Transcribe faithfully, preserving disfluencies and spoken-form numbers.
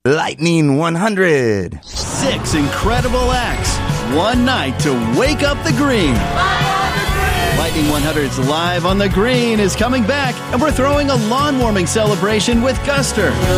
Lightning one hundred. Six incredible acts. One night to wake up the green. Lightning one hundred's Live on the Green is coming back, and we're throwing a lawn warming celebration with Guster.